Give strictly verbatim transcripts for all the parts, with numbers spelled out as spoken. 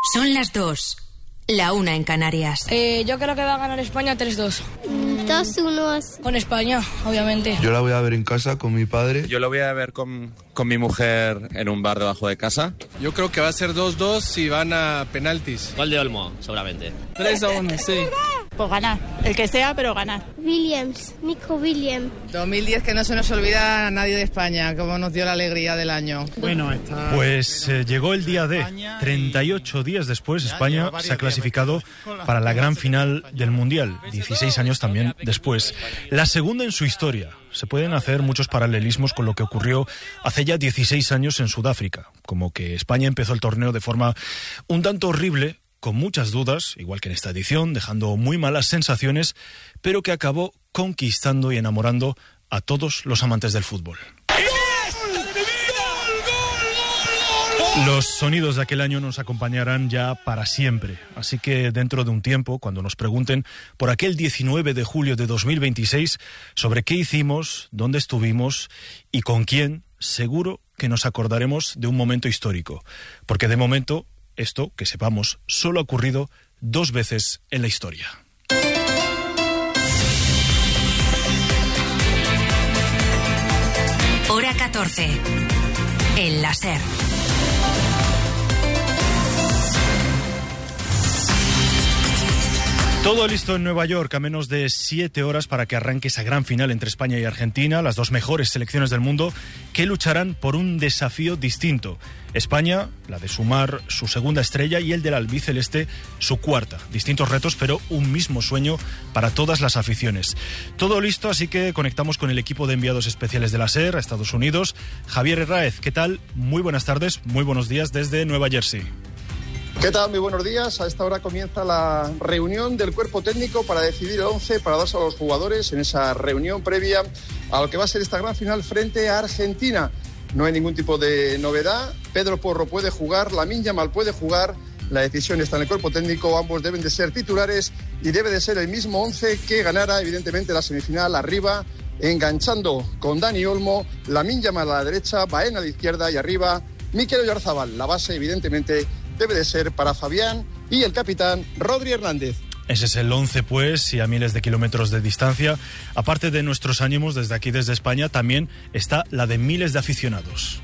Son las dos, la una en Canarias. Eh, yo creo que va a ganar España tres dos. dos uno. Con España, obviamente. Yo la voy a ver en casa con mi padre. Yo la voy a ver con, con mi mujer en un bar debajo de casa. Yo creo que va a ser dos dos y van a penaltis. Gol de Olmo, seguramente. tres a uno, sí. Pues ganar, el que sea, pero ganar. Williams, Nico Williams. dos mil diez, que no se nos olvida a nadie de España, como nos dio la alegría del año. Bueno, está... Pues eh, llegó el día D. treinta y ocho días después, España se ha clasificado para la gran final del Mundial. dieciséis años también después. La segunda en su historia. Se pueden hacer muchos paralelismos con lo que ocurrió hace ya dieciséis años en Sudáfrica. Como que España empezó el torneo de forma un tanto horrible, con muchas dudas, igual que en esta edición, dejando muy malas sensaciones, pero que acabó conquistando y enamorando a todos los amantes del fútbol. Los sonidos de aquel año nos acompañarán ya para siempre, así que dentro de un tiempo, cuando nos pregunten por aquel diecinueve de julio de dos mil veintiséis, sobre qué hicimos, dónde estuvimos y con quién, seguro que nos acordaremos de un momento histórico, porque de momento esto, que sepamos, solo ha ocurrido dos veces en la historia. Hora catorce. El láser. Todo listo en Nueva York, a menos de siete horas para que arranque esa gran final entre España y Argentina, las dos mejores selecciones del mundo, que lucharán por un desafío distinto. España, la de sumar su segunda estrella, y el del albiceleste, su cuarta. Distintos retos, pero un mismo sueño para todas las aficiones. Todo listo, así que conectamos con el equipo de enviados especiales de la SER a Estados Unidos. Javier Herráez, ¿qué tal? Muy buenas tardes, muy buenos días desde Nueva Jersey. ¿Qué tal? Muy buenos días. A esta hora comienza la reunión del cuerpo técnico para decidir el once para darse a los jugadores en esa reunión previa a lo que va a ser esta gran final frente a Argentina. No hay ningún tipo de novedad. Pedro Porro puede jugar, Lamine Yamal puede jugar. La decisión está en el cuerpo técnico. Ambos deben de ser titulares y debe de ser el mismo once que ganara, evidentemente, la semifinal arriba, enganchando con Dani Olmo, Lamine Yamal a la derecha, Baena a la izquierda y arriba Mikel Oyarzabal. La base, evidentemente, debe de ser para Fabián y el capitán Rodri Hernández. Ese es el once, pues, y a miles de kilómetros de distancia. Aparte de nuestros ánimos desde aquí, desde España, también está la de miles de aficionados.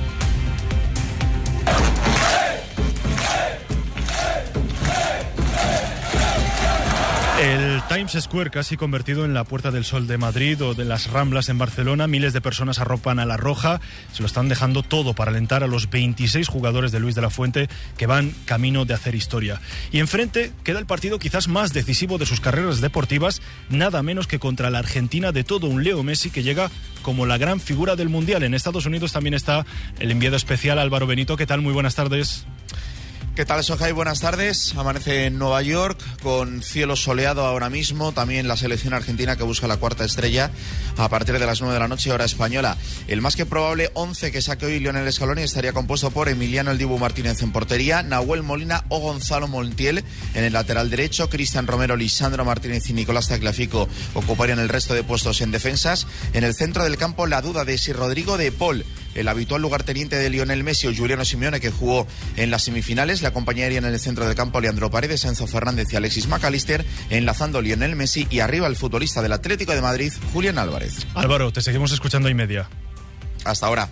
El Times Square, casi convertido en la Puerta del Sol de Madrid o de las Ramblas en Barcelona, miles de personas arropan a la roja, se lo están dejando todo para alentar a los veintiséis jugadores de Luis de la Fuente que van camino de hacer historia. Y enfrente queda el partido quizás más decisivo de sus carreras deportivas, nada menos que contra la Argentina de todo un Leo Messi, que llega como la gran figura del Mundial. En Estados Unidos también está el enviado especial Álvaro Benito. ¿Qué tal? Muy buenas tardes. ¿Qué tal, Sojai? Buenas tardes. Amanece en Nueva York con cielo soleado ahora mismo. También la selección argentina que busca la cuarta estrella a partir de las nueve de la noche, hora española. El más que probable once que saque hoy Lionel Scaloni estaría compuesto por Emiliano El Dibu Martínez en portería, Nahuel Molina o Gonzalo Montiel en el lateral derecho, Cristian Romero, Lisandro Martínez y Nicolás Tagliafico ocuparían el resto de puestos en defensas. En el centro del campo, la duda de si Rodrigo de Paul, el habitual lugarteniente de Lionel Messi, o Giuliano Simeone, que jugó en las semifinales. Le acompañarían en el centro del campo Leandro Paredes, Enzo Fernández y Alexis McAllister, enlazando Lionel Messi, y arriba el futbolista del Atlético de Madrid, Julián Álvarez. Álvaro, te seguimos escuchando y media. Hasta ahora.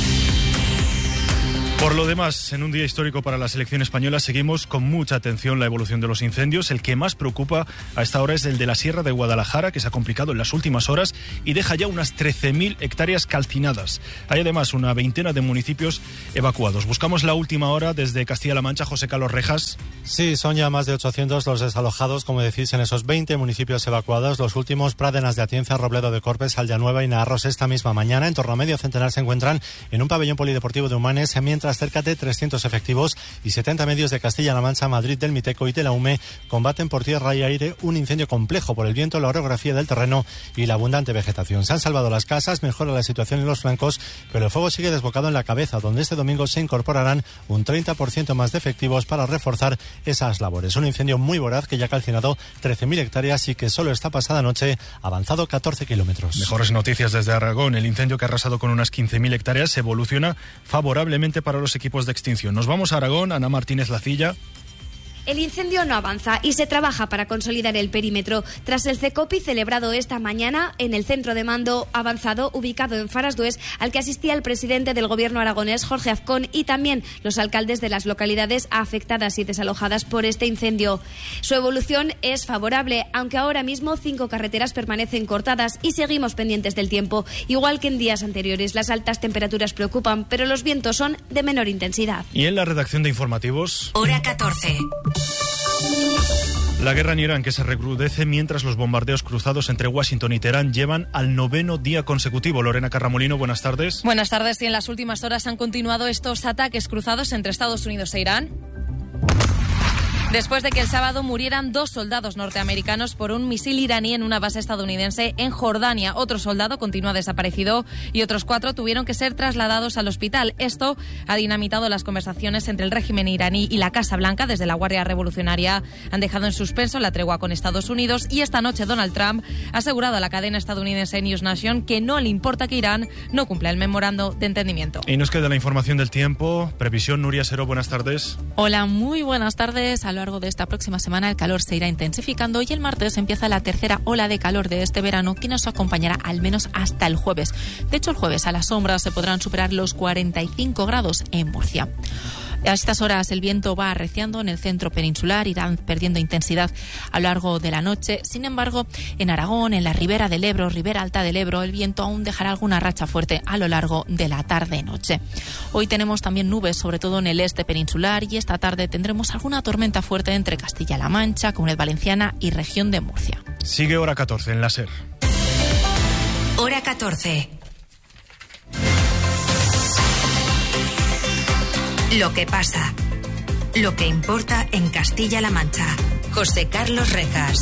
Por lo demás, en un día histórico para la selección española, seguimos con mucha atención la evolución de los incendios. El que más preocupa a esta hora es el de la Sierra de Guadalajara, que se ha complicado en las últimas horas y deja ya unas trece mil hectáreas calcinadas. Hay además una veintena de municipios evacuados. Buscamos la última hora desde Castilla-La Mancha. José Carlos Rejas. Sí, son ya más de ochocientos los desalojados, como decís, en esos veinte municipios evacuados. Los últimos, Pradenas de Atienza, Robledo de Corpes, Aldeanueva y Naarros, esta misma mañana. En torno a medio centenar se encuentran en un pabellón polideportivo de Humanes, mientras cerca de trescientos efectivos y setenta medios de Castilla-La Mancha, Madrid, del Miteco y de la U M E combaten por tierra y aire un incendio complejo por el viento, la orografía del terreno y la abundante vegetación. Se han salvado las casas, mejora la situación en los flancos, pero el fuego sigue desbocado en la cabeza, donde este domingo se incorporarán un treinta por ciento más de efectivos para reforzar esas labores. Un incendio muy voraz que ya ha calcinado trece mil hectáreas y que solo esta pasada noche ha avanzado catorce kilómetros. Mejores noticias desde Aragón. El incendio, que ha arrasado con unas quince mil hectáreas, evoluciona favorablemente para para los equipos de extinción. Nos vamos a Aragón, Ana Martínez Lacilla. El incendio no avanza y se trabaja para consolidar el perímetro. Tras el CECOPI celebrado esta mañana en el centro de mando avanzado ubicado en Farasdués, al que asistía el presidente del gobierno aragonés, Jorge Azcón, y también los alcaldes de las localidades afectadas y desalojadas por este incendio. Su evolución es favorable, aunque ahora mismo cinco carreteras permanecen cortadas y seguimos pendientes del tiempo. Igual que en días anteriores, las altas temperaturas preocupan, pero los vientos son de menor intensidad. Y en la redacción de informativos... Hora catorce. La guerra en Irán, que se recrudece mientras los bombardeos cruzados entre Washington y Teherán llevan al noveno día consecutivo. Lorena Carramolino, buenas tardes. Buenas tardes. Y en las últimas horas han continuado estos ataques cruzados entre Estados Unidos e Irán, después de que el sábado murieran dos soldados norteamericanos por un misil iraní en una base estadounidense en Jordania. Otro soldado continúa desaparecido y otros cuatro tuvieron que ser trasladados al hospital. Esto ha dinamitado las conversaciones entre el régimen iraní y la Casa Blanca. Desde la Guardia Revolucionaria han dejado en suspenso la tregua con Estados Unidos y esta noche Donald Trump ha asegurado a la cadena estadounidense News Nation que no le importa que Irán no cumpla el memorando de entendimiento. Y nos queda la información del tiempo. Previsión, Nuria Seró, buenas tardes. Hola, muy buenas tardes. A lo largo de esta próxima semana el calor se irá intensificando y el martes empieza la tercera ola de calor de este verano que nos acompañará al menos hasta el jueves. De hecho, el jueves a la sombra se podrán superar los cuarenta y cinco grados en Murcia. A estas horas el viento va arreciando en el centro peninsular, irán perdiendo intensidad a lo largo de la noche. Sin embargo, en Aragón, en la ribera del Ebro, ribera alta del Ebro, el viento aún dejará alguna racha fuerte a lo largo de la tarde-noche. Hoy tenemos también nubes, sobre todo en el este peninsular, y esta tarde tendremos alguna tormenta fuerte entre Castilla-La Mancha, Comunidad Valenciana y región de Murcia. Sigue hora catorce en la SER. Hora catorce. Lo que pasa, lo que importa en Castilla-La Mancha. José Carlos Rejas.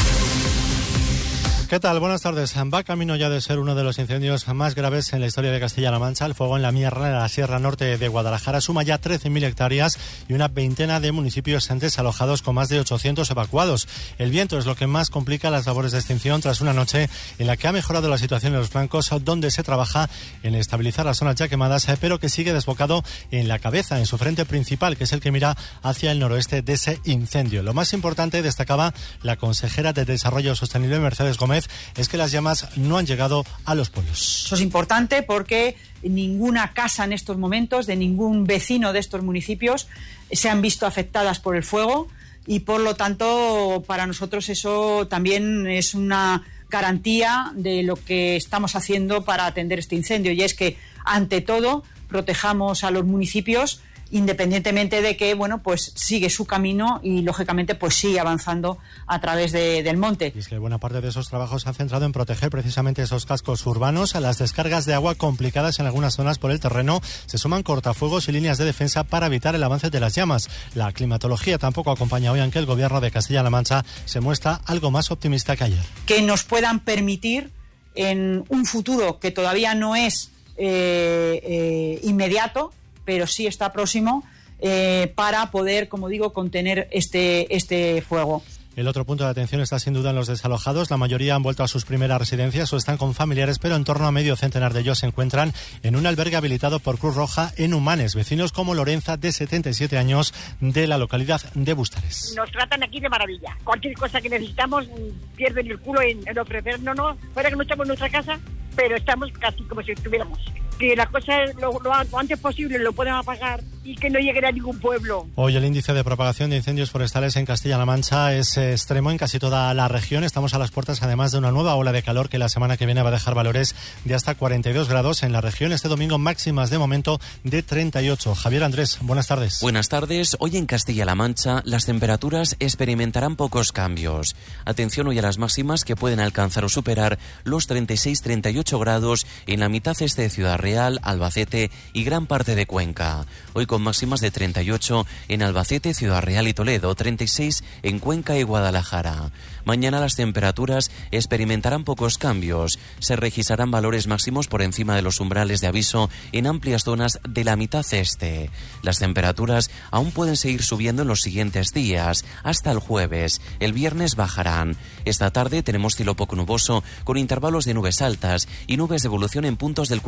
¿Qué tal? Buenas tardes. Va camino ya de ser uno de los incendios más graves en la historia de Castilla-La Mancha. El fuego en la Mierra, en la Sierra Norte de Guadalajara, suma ya trece mil hectáreas y una veintena de municipios desalojados con más de ochocientos evacuados. El viento es lo que más complica las labores de extinción tras una noche en la que ha mejorado la situación en los flancos, donde se trabaja en estabilizar las zonas ya quemadas, pero que sigue desbocado en la cabeza, en su frente principal, que es el que mira hacia el noroeste de ese incendio. Lo más importante, destacaba la consejera de Desarrollo Sostenible, Mercedes Gómez, es que las llamas no han llegado a los pueblos. Eso es importante porque ninguna casa en estos momentos, de ningún vecino de estos municipios, se han visto afectadas por el fuego y, por lo tanto, para nosotros eso también es una garantía de lo que estamos haciendo para atender este incendio, y es que, ante todo, protejamos a los municipios independientemente de que, bueno, pues sigue su camino y, lógicamente, pues sigue avanzando a través de, del monte. Y es que buena parte de esos trabajos se han centrado en proteger precisamente esos cascos urbanos. A las descargas de agua complicadas en algunas zonas por el terreno se suman cortafuegos y líneas de defensa para evitar el avance de las llamas. La climatología tampoco acompaña hoy, aunque el gobierno de Castilla-La Mancha se muestra algo más optimista que ayer. Que nos puedan permitir, en un futuro que todavía no es eh, eh, inmediato, pero sí está próximo, eh, para poder, como digo, contener este, este fuego. El otro punto de atención está sin duda en los desalojados. La mayoría han vuelto a sus primeras residencias o están con familiares, pero en torno a medio centenar de ellos se encuentran en un albergue habilitado por Cruz Roja en Humanes. Vecinos como Lorenza, de setenta y siete años, de la localidad de Bustares. Nos tratan aquí de maravilla. Cualquier cosa que necesitamos, pierden el culo en, en ofrecernos, fuera que no estamos en nuestra casa, pero estamos casi como si estuviéramos. Que las cosas lo, lo, lo antes posible lo puedan apagar y que no lleguen a ningún pueblo. Hoy el índice de propagación de incendios forestales en Castilla-La Mancha es extremo en casi toda la región. Estamos a las puertas, además, de una nueva ola de calor que la semana que viene va a dejar valores de hasta cuarenta y dos grados en la región. Este domingo máximas de momento de treinta y ocho. Javier Andrés, buenas tardes. Buenas tardes. Hoy en Castilla-La Mancha las temperaturas experimentarán pocos cambios. Atención hoy a las máximas, que pueden alcanzar o superar los treinta y seis a treinta y ocho grados en la mitad este de Ciudad Real, Albacete y gran parte de Cuenca. Hoy con máximas de treinta y ocho en Albacete, Ciudad Real y Toledo, treinta y seis en Cuenca y Guadalajara. Mañana las temperaturas experimentarán pocos cambios. Se registrarán valores máximos por encima de los umbrales de aviso en amplias zonas de la mitad este. Las temperaturas aún pueden seguir subiendo en los siguientes días, hasta el jueves. El viernes bajarán. Esta tarde tenemos cielo poco nuboso, con intervalos de nubes altas y nubes de evolución en puntos del cuadrante sur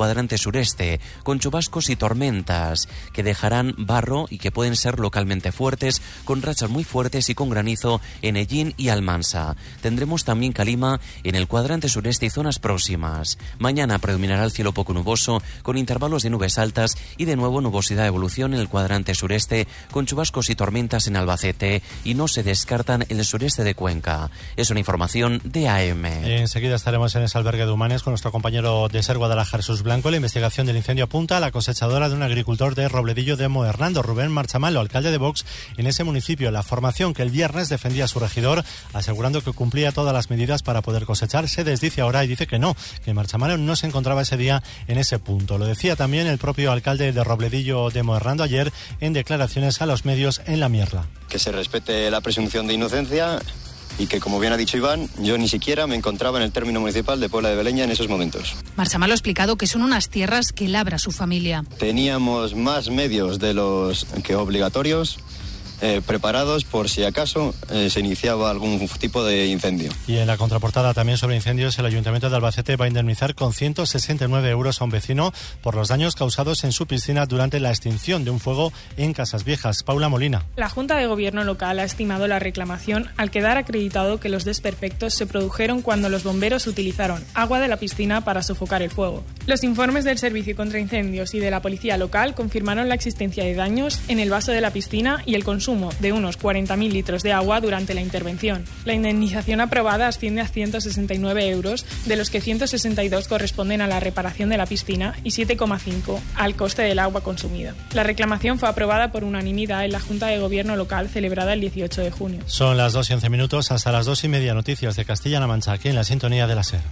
sureste, con chubascos y tormentas que dejarán barro y que pueden ser localmente fuertes, con rachas muy fuertes y con granizo en Ellín y Almansa. Tendremos también calima en el cuadrante sureste y zonas próximas. Mañana predominará el cielo poco nuboso, con intervalos de nubes altas y de nuevo nubosidad de evolución en el cuadrante sureste, con chubascos y tormentas en Albacete, y no se descartan en el sureste de Cuenca. Es una información de A M. Enseguida estaremos en ese albergue de Humanes con nuestro compañero de SER Guadalajara, Jesús Blanco. La investigación del incendio apunta a la cosechadora de un agricultor de Robledillo de Mohernando, Rubén Marchamalo, alcalde de Vox en ese municipio. La formación que el viernes defendía a su regidor, asegurando que cumplía todas las medidas para poder cosechar, se desdice ahora y dice que no, que Marchamalo no se encontraba ese día en ese punto. Lo decía también el propio alcalde de Robledillo de Mohernando ayer en declaraciones a los medios en La Mierla. Que se respete la presunción de inocencia y que, como bien ha dicho Iván, yo ni siquiera me encontraba en el término municipal de Puebla de Beleña en esos momentos. Marchamalo ha explicado que son unas tierras que labra su familia. Teníamos más medios de los que obligatorios, Eh, preparados por si acaso eh, se iniciaba algún tipo de incendio. Y en la contraportada también sobre incendios, el Ayuntamiento de Albacete va a indemnizar con ciento sesenta y nueve euros a un vecino por los daños causados en su piscina durante la extinción de un fuego en Casas Viejas. Paula Molina. La Junta de Gobierno local ha estimado la reclamación al quedar acreditado que los desperfectos se produjeron cuando los bomberos utilizaron agua de la piscina para sofocar el fuego. Los informes del Servicio contra Incendios y de la Policía Local confirmaron la existencia de daños en el vaso de la piscina y el consumo de unos cuarenta mil litros de agua durante la intervención. La indemnización aprobada asciende a ciento sesenta y nueve euros, de los que ciento sesenta y dos corresponden a la reparación de la piscina y siete coma cinco al coste del agua consumida. La reclamación fue aprobada por unanimidad en la Junta de Gobierno local celebrada el dieciocho de junio. Son las dos y once minutos, hasta las dos y media. Noticias de Castilla-La Mancha, aquí en la sintonía de la SER.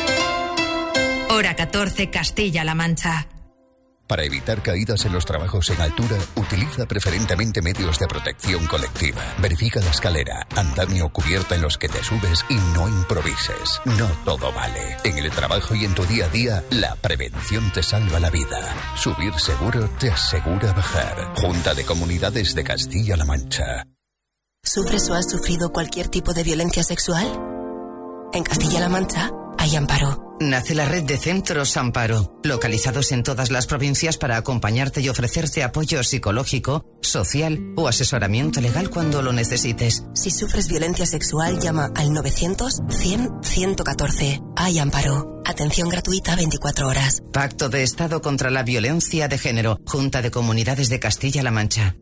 Hora catorce, Castilla-La Mancha. Para evitar caídas en los trabajos en altura, utiliza preferentemente medios de protección colectiva. Verifica la escalera, andamio o cubierta en los que te subes y no improvises. No todo vale. En el trabajo y en tu día a día, la prevención te salva la vida. Subir seguro te asegura bajar. Junta de Comunidades de Castilla-La Mancha. ¿Sufres o has sufrido cualquier tipo de violencia sexual? En Castilla-La Mancha hay Amparo. Nace la red de centros Amparo, localizados en todas las provincias para acompañarte y ofrecerte apoyo psicológico, social o asesoramiento legal cuando lo necesites. Si sufres violencia sexual, llama al novecientos, cien, ciento catorce. Hay Amparo. Atención gratuita veinticuatro horas. Pacto de Estado contra la Violencia de Género. Junta de Comunidades de Castilla-La Mancha.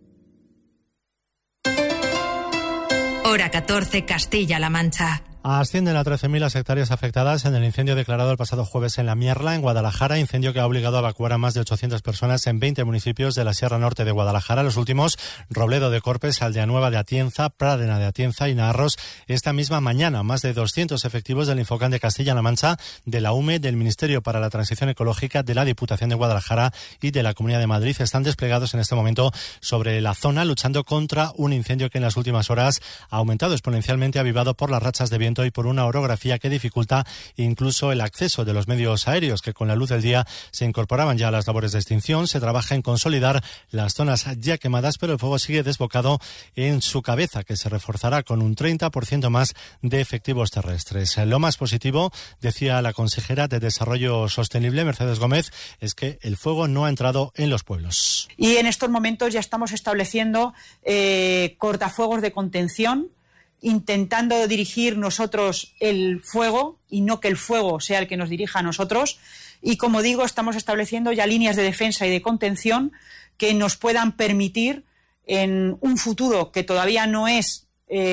Hora catorce, Castilla-La Mancha. Ascienden a trece mil las hectáreas afectadas en el incendio declarado el pasado jueves en La Mierla, en Guadalajara, incendio que ha obligado a evacuar a más de ochocientas personas en veinte municipios de la Sierra Norte de Guadalajara. Los últimos, Robledo de Corpes, Aldeanueva de Atienza, Pradena de Atienza y Narros. Esta misma mañana, más de doscientos efectivos del Infocán de Castilla-La Mancha, de la U M E, del Ministerio para la Transición Ecológica, de la Diputación de Guadalajara y de la Comunidad de Madrid están desplegados en este momento sobre la zona, luchando contra un incendio que en las últimas horas ha aumentado exponencialmente, avivado por las rachas de viento y por una orografía que dificulta incluso el acceso de los medios aéreos, que con la luz del día se incorporaban ya a las labores de extinción. Se trabaja en consolidar las zonas ya quemadas, pero el fuego sigue desbocado en su cabeza, que se reforzará con un treinta por ciento más de efectivos terrestres. Lo más positivo, decía la consejera de Desarrollo Sostenible, Mercedes Gómez, es que el fuego no ha entrado en los pueblos. Y en estos momentos ya estamos estableciendo eh, cortafuegos de contención, intentando dirigir nosotros el fuego y no que el fuego sea el que nos dirija a nosotros. Y como digo, estamos estableciendo ya líneas de defensa y de contención que nos puedan permitir en un futuro que todavía no es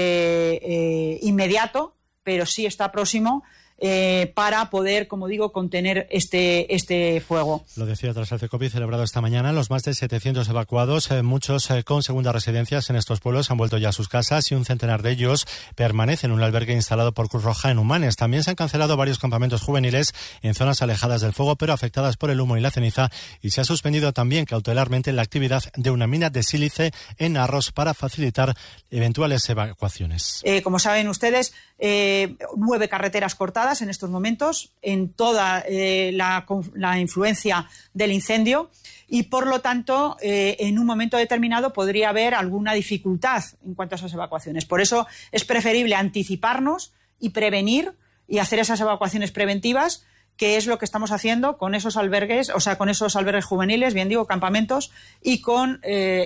eh, eh, inmediato, pero sí está próximo, Eh, para poder, como digo, contener este este fuego. Lo decía tras el CECOPI celebrado esta mañana. Los más de setecientos evacuados, eh, muchos eh, con segundas residencias en estos pueblos, han vuelto ya a sus casas y un centenar de ellos permanecen en un albergue instalado por Cruz Roja en Humanes. También se han cancelado varios campamentos juveniles en zonas alejadas del fuego, pero afectadas por el humo y la ceniza, y se ha suspendido también cautelarmente la actividad de una mina de sílice en Narros para facilitar eventuales evacuaciones. Eh, como saben ustedes, eh, nueve carreteras cortadas en estos momentos en toda eh, la, la influencia del incendio, y por lo tanto eh, en un momento determinado podría haber alguna dificultad en cuanto a esas evacuaciones. Por eso es preferible anticiparnos y prevenir y hacer esas evacuaciones preventivas qué es lo que estamos haciendo con esos albergues, o sea, con esos albergues juveniles, bien digo, campamentos, y con eh,